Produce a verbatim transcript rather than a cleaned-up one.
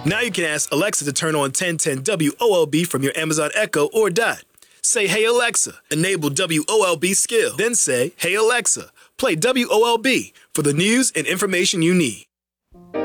Now you can ask Alexa to turn on ten ten W O L B from your Amazon Echo or Dot. Say, "Hey Alexa, enable W O L B skill." Then say, "Hey Alexa, play W O L B for the news and information you need."